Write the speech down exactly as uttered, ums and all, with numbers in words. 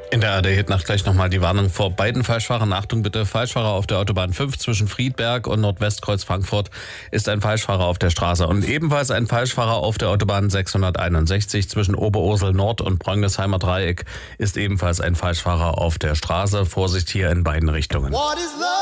In der A R D-Hitnacht gleich nochmal die Warnung vor beiden Falschfahrern. Achtung bitte, Falschfahrer auf der Autobahn fünf zwischen Friedberg und Nordwestkreuz Frankfurt ist ein Falschfahrer auf der Straße. Und ebenfalls ein Falschfahrer auf der Autobahn sechshunderteinundsechzig zwischen Oberursel Nord und Brönglesheimer Dreieck ist ebenfalls ein Falschfahrer auf der Straße. Vorsicht hier in beiden Richtungen.